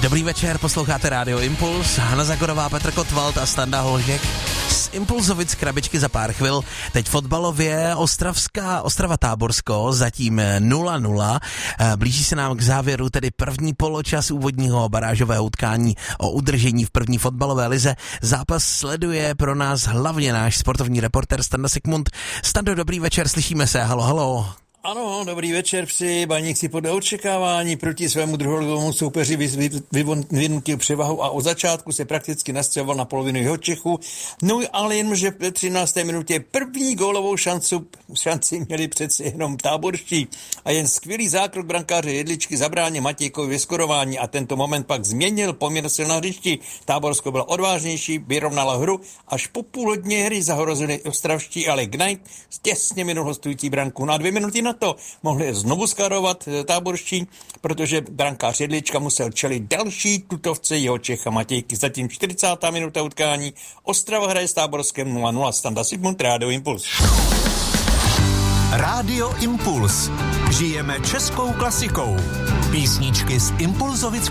Dobrý večer, posloucháte Rádio Impuls, Hana Zagorová, Petr Kotwald a Standa Holžek z Impulzovic Krabičky za pár chvil. Teď fotbalově Ostrava Táborsko, zatím 0-0. Blíží se nám k závěru tedy první poločas úvodního barážového utkání o udržení v první fotbalové lize. Zápas sleduje pro nás hlavně náš sportovní reportér Standa Sigmund. Stando, dobrý večer, slyšíme se, halo. Ano, dobrý večer, při Baník si podle očekávání proti svému druholigovému soupeři vynutil převahu a od začátku se prakticky nastěhoval na polovinu jeho Čechu. No ale jenže v 13. minutě první gólovou šanci měli přece jenom táborští a jen skvělý zákrok brankáře Jedličky zabránil Matějkovi vyskorování a tento moment pak změnil poměr sil na hřišti. Táborsko bylo odvážnější, vyrovnalo hru, až po půl hodině hry zahrozili ostravští, ale Gnajt těsně minul hostující branku. Na 2 minuty na to mohli znovu skárovat táborští, protože brankář Jedlička musel čelit další tutovce jeho Čecha Matějky. Zatím 40. minuta utkání. Ostrava hraje s Táborskem 0-0. Standa Sigmund, Rádio Impuls. Rádio Impuls. Žijeme českou klasikou. Písničky z Impulzovic